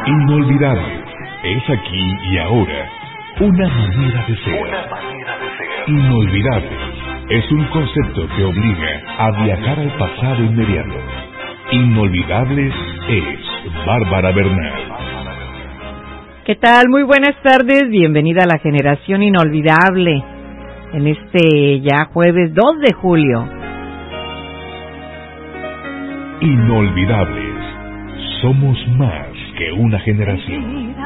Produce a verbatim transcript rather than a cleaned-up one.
Inolvidable. Es aquí y ahora. Una manera de ser. Una manera de ser. Inolvidable. Es un concepto que obliga a viajar al pasado inmediato. Inolvidable es Bárbara Bernal. ¿Qué tal? Muy buenas tardes. Bienvenida a la Generación Inolvidable. En este ya jueves dos de julio. Inolvidables. Somos más que una generación.